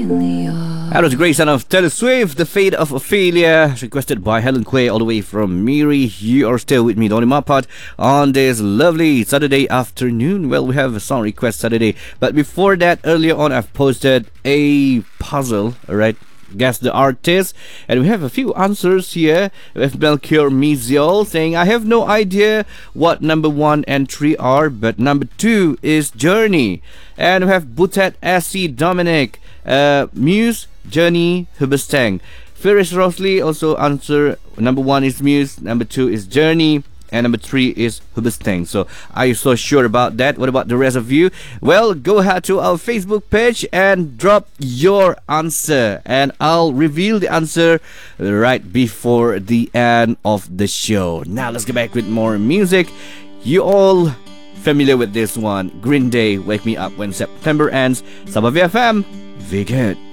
That was a great sound of Taylor Swift, The Fate of Ophelia, requested by Helen Quay all the way from Miri. You are still with me, Donny Mapat, on this lovely Saturday afternoon. Well, we have a song request Saturday, but before that, earlier on, I've posted a puzzle, alright? Guess the artist, and we have a few answers here with Melchior Miziol saying, I have no idea what number 1 and 3 are, but number 2 is Journey. And we have Butet S.C. Dominic, Muse, Journey, Hubestang. Ferris Rosley also answer number 1 is Muse, number 2 is Journey, and number 3 is Hubestang. So are you so sure about that? What about the rest of you? Well, go ahead to our Facebook page and drop your answer, and I'll reveal the answer right before the end of the show. Now let's get back with more music. You all familiar with this one? Green Day, Wake Me Up When September Ends. Sabah FM, Vigit.